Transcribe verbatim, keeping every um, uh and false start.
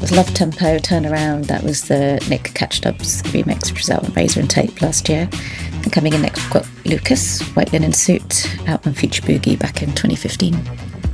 was Love Tempo Turnaround. That was the Nick Catch Dubs remix, which was out on Razor and Tape last year. And coming in next, we've got Lucas, White Linen Suit, out on Future Boogie back in twenty fifteen.